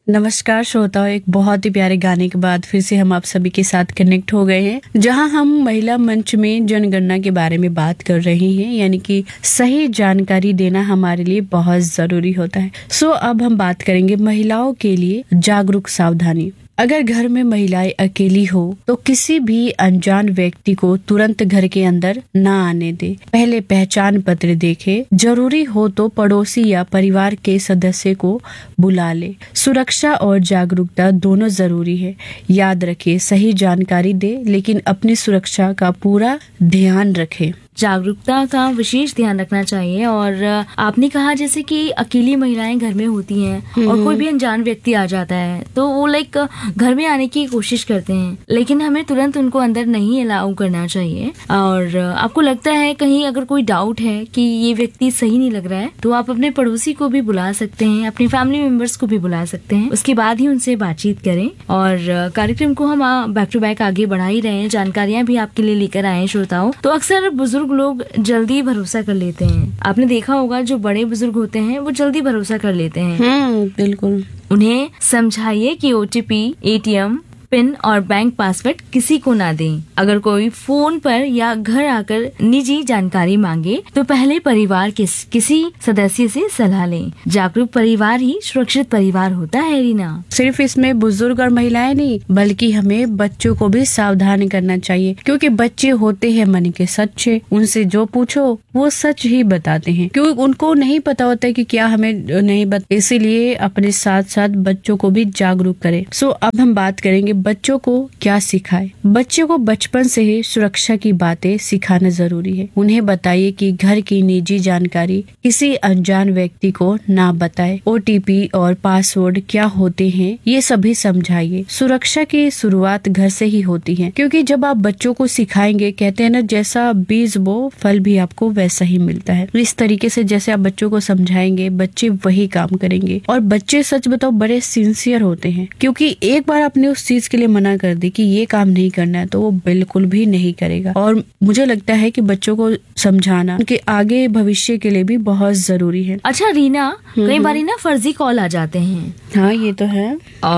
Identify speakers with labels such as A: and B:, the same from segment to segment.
A: नमस्कार श्रोताओं, एक बहुत ही प्यारे गाने के बाद फिर से हम आप सभी के साथ कनेक्ट हो गए हैं, जहां हम महिला मंच में जनगणना के बारे में बात कर रहे हैं। यानी कि सही जानकारी देना हमारे लिए बहुत जरूरी होता है। अब हम बात करेंगे महिलाओं के लिए जागरूक सावधानी। अगर घर में महिलाएं अकेली हो तो किसी भी अनजान व्यक्ति को तुरंत घर के अंदर न आने दे। पहले पहचान पत्र देखे, जरूरी हो तो पड़ोसी या परिवार के सदस्य को बुला ले। सुरक्षा और जागरूकता दोनों जरूरी है। याद रखे, सही जानकारी दे लेकिन अपनी सुरक्षा का पूरा ध्यान रखे।
B: जागरूकता का विशेष ध्यान रखना चाहिए। और आपने कहा जैसे कि अकेली महिलाएं घर में होती हैं और कोई भी अनजान व्यक्ति आ जाता है तो वो घर में आने की कोशिश करते हैं, लेकिन हमें तुरंत उनको अंदर नहीं अलाउ करना चाहिए। और आपको लगता है कहीं अगर कोई डाउट है कि ये व्यक्ति सही नहीं लग रहा है तो आप अपने पड़ोसी को भी बुला सकते हैं, अपने फैमिली मेंबर्स को भी बुला सकते हैं। उसके बाद ही उनसे बातचीत करें। और कार्यक्रम को हम बैक टू बैक आगे बढ़ा ही रहे हैं, जानकारियां भी आपके लिए लेकर आए हैं श्रोताओं। तो अक्सर बुजुर्ग लोग जल्दी भरोसा कर लेते हैं। आपने देखा होगा जो बड़े बुजुर्ग होते हैं वो जल्दी भरोसा कर लेते हैं।
A: बिल्कुल।
B: उन्हें समझाइए कि OTP, ATM पिन और बैंक पासवर्ड किसी को ना दें। अगर कोई फोन पर या घर आकर निजी जानकारी मांगे तो पहले परिवार के किसी सदस्य से सलाह लें। जागरूक परिवार ही सुरक्षित परिवार होता है। रीना,
A: सिर्फ इसमें बुजुर्ग और महिलाएं नहीं बल्कि हमें बच्चों को भी सावधान करना चाहिए, क्योंकि बच्चे होते हैं मन के सच्चे। उनसे जो पूछो वो सच ही बताते हैं, क्योंकि उनको नहीं पता होता है कि क्या हमें नहीं बता। इसीलिए अपने साथ साथ बच्चों को भी जागरूक करें। अब हम बात करेंगे बच्चों को क्या सिखाए। बच्चों को बचपन से ही सुरक्षा की बातें सिखाना जरूरी है। उन्हें बताइए कि घर की निजी जानकारी किसी अनजान व्यक्ति को ना बताए। OTP और पासवर्ड क्या होते हैं ये सभी समझाइए। सुरक्षा की शुरुआत घर से ही होती है, क्योंकि जब आप बच्चों को सिखाएंगे, कहते हैं ना, जैसा बीज बो फल भी आपको वैसा ही मिलता है। इस तरीके से जैसे आप बच्चों को समझाएंगे बच्चे वही काम करेंगे। और बच्चे सच बताओ बड़े सिंसियर होते हैं, क्योंकि एक बार आपने उस चीज के लिए मना कर दी कि ये काम नहीं करना है तो वो बिल्कुल भी नहीं करेगा। और मुझे लगता है कि बच्चों को समझाना उनके आगे भविष्य के लिए भी बहुत जरूरी है।
B: अच्छा रीना, कई बारी ना फर्जी कॉल आ जाते हैं।
A: हाँ, ये तो है।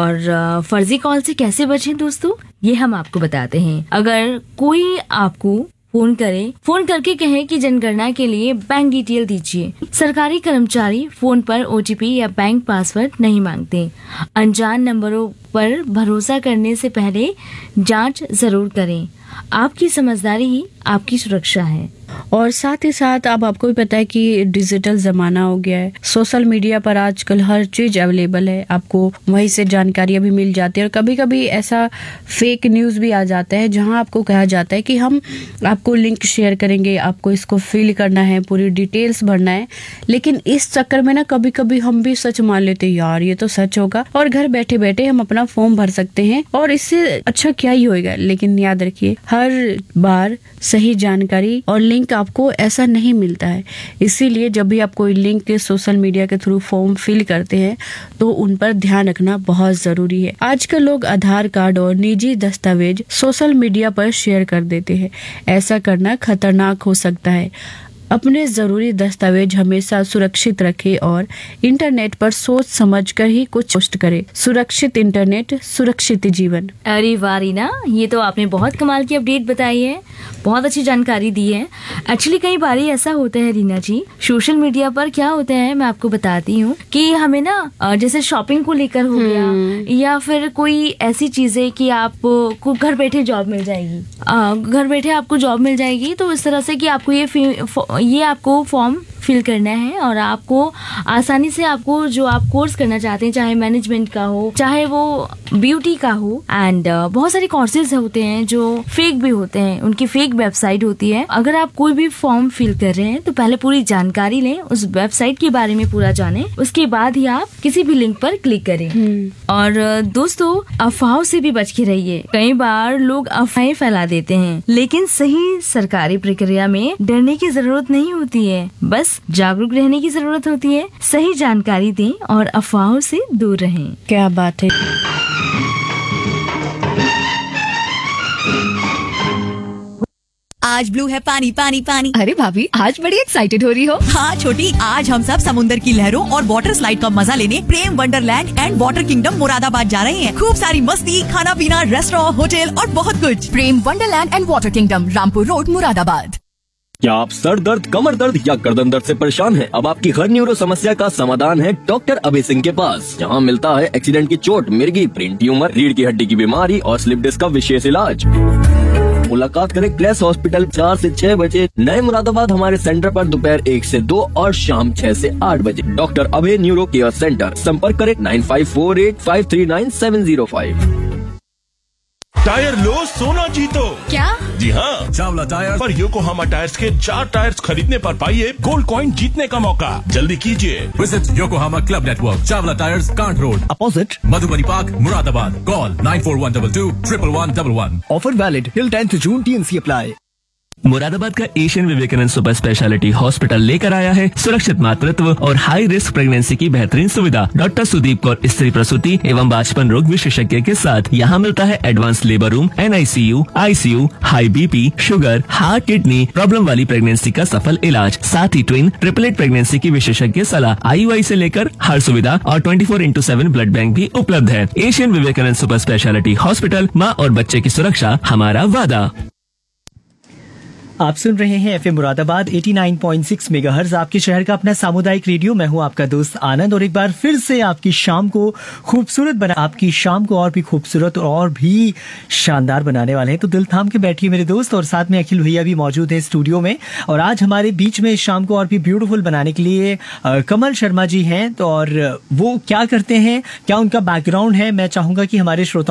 B: और फर्जी कॉल से कैसे बचें दोस्तों, ये हम आपको बताते हैं। अगर कोई आपको फोन करके कहे कि जनगणना के लिए बैंक डिटेल दीजिए। सरकारी कर्मचारी फोन पर OTP या बैंक पासवर्ड नहीं मांगते। अनजान नंबरों पर भरोसा करने से पहले जांच जरूर करें। आपकी समझदारी ही आपकी सुरक्षा है।
A: और साथ ही साथ अब आपको भी पता है कि डिजिटल जमाना हो गया है। सोशल मीडिया पर आजकल हर चीज अवेलेबल है, आपको वहीं से जानकारियां भी मिल जाती है। और कभी कभी ऐसा फेक न्यूज भी आ जाता है जहां आपको कहा जाता है कि हम आपको लिंक शेयर करेंगे, आपको इसको फिल करना है, पूरी डिटेल्स भरना है। लेकिन इस चक्कर में ना कभी कभी हम भी सच मान लेते हैं, यार ये तो सच होगा, और घर बैठे बैठे हम अपना फॉर्म भर सकते हैं और इससे अच्छा क्या ही होएगा। लेकिन याद रखिए, हर बार सही जानकारी और लिंक आपको ऐसा नहीं मिलता है। इसीलिए जब भी आप कोई लिंक सोशल मीडिया के थ्रू फॉर्म फिल करते हैं तो उन पर ध्यान रखना बहुत जरूरी है। आजकल लोग आधार कार्ड और निजी दस्तावेज सोशल मीडिया पर शेयर कर देते हैं। ऐसा करना खतरनाक हो सकता है। अपने जरूरी दस्तावेज हमेशा सुरक्षित रखें और इंटरनेट पर सोच समझकर ही कुछ पोस्ट करें। सुरक्षित इंटरनेट, सुरक्षित जीवन।
B: अरे वाह रीना, ये तो आपने बहुत कमाल की अपडेट बताई है, बहुत अच्छी जानकारी दी है। एक्चुअली कई बार ऐसा होता है रीना जी, सोशल मीडिया पर क्या होता है मैं आपको बताती हूँ कि हमें ना जैसे शॉपिंग को लेकर हो गया या फिर कोई ऐसी चीजें कि आपको घर बैठे जॉब मिल जाएगी, घर बैठे आपको जॉब मिल जाएगी। तो इस तरह से कि आपको ये आपको फॉर्म फिल करना है और आपको आसानी से आपको जो आप कोर्स करना चाहते हैं, चाहे मैनेजमेंट का हो चाहे वो ब्यूटी का हो, एंड बहुत सारे कोर्सेज होते हैं जो फेक भी होते हैं, उनकी फेक वेबसाइट होती है। अगर आप कोई भी फॉर्म फिल कर रहे हैं तो पहले पूरी जानकारी लें, उस वेबसाइट के बारे में पूरा जानें, उसके बाद ही आप किसी भी लिंक पर क्लिक करें। और दोस्तों, अफवाहों से भी बच के रहिए। कई बार लोग अफवाहें फैला देते हैं, लेकिन सही सरकारी प्रक्रिया में डरने की जरूरत नहीं होती है, बस जागरूक रहने की जरूरत होती है। सही जानकारी दें और अफवाहों से दूर रहें।
A: क्या बात है।
C: आज ब्लू है पानी पानी पानी।
D: अरे भाभी, आज बड़ी एक्साइटेड हो रही हो।
C: हाँ छोटी, आज हम सब समुंदर की लहरों और वाटर स्लाइड का मजा लेने प्रेम Wonderland and water kingdom Moradabad जा रहे हैं। खूब सारी मस्ती, खाना पीना, रेस्टोरेंट, होटल और बहुत कुछ।
D: प्रेम Wonderland and water kingdom, Rampur road, Moradabad.
E: क्या आप सर दर्द, कमर दर्द या गर्दन दर्द से परेशान हैं? अब आपकी हर न्यूरो समस्या का समाधान है डॉक्टर अभय सिंह के पास। यहाँ मिलता है एक्सीडेंट की चोट, मिर्गी, ब्रेन ट्यूमर, रीढ़ की हड्डी की बीमारी और स्लिप डिस्क का विशेष इलाज। मुलाकात करें क्लेस हॉस्पिटल 4 से 6 बजे, नए मुरादाबाद हमारे सेंटर पर दोपहर 1 से 2 और शाम 6 से 8 बजे। डॉक्टर अभय न्यूरो केयर सेंटर, संपर्क करें 9548539705।
F: टायर लो, सोना जीतो।
D: क्या?
F: जी हाँ, चावला टायर पर योकोहामा टायर्स के 4 टायर्स खरीदने पर पाइए गोल्ड कॉइन जीतने का मौका। जल्दी कीजिए।
G: Visit Yokohama club network, Chawla tyres, can't road,
H: opposite
G: Madhubani park, Moradabad. Call 9412211111।
H: Offer valid till 10th June, TNC apply.
I: Moradabad का Asian Vivekananda super speciality hospital लेकर आया है सुरक्षित मातृत्व और हाई रिस्क प्रेगनेंसी की बेहतरीन सुविधा। डॉक्टर सुदीप कौर स्त्री प्रसूति एवं बांझपन रोग विशेषज्ञ के साथ यहाँ मिलता है advance labour room, NICU, ICU, high BP, sugar, heart, kidney problem वाली प्रेगनेंसी का सफल इलाज, साथ ही ट्विन, ट्रिपलेट प्रेगनेंसी की विशेषज्ञ सलाह, IUI से लेकर हर सुविधा और 24/7 ब्लड बैंक भी उपलब्ध है। Asian Vivekananda super speciality hospital, माँ और बच्चे की सुरक्षा हमारा वादा।
H: आप सुन रहे हैं FM मुरादाबाद 89.6 मेगाहर्ट्ज, आपके शहर का अपना सामुदायिक रेडियो। मैं हूं आपका दोस्त आनंद और एक बार फिर से आपकी शाम को खूबसूरत बना, आपकी शाम को और भी खूबसूरत और भी शानदार बनाने वाले हैं। तो दिल थाम के बैठिए मेरे दोस्त, और साथ में अखिल भैया भी मौजूद हैं स्टूडियो में। और आज हमारे बीच में शाम को और भी ब्यूटीफुल बनाने के लिए कमल शर्मा जी हैं। तो और वो क्या करते हैं, क्या उनका बैकग्राउंड है, मैं चाहूंगा कि हमारे श्रोताओं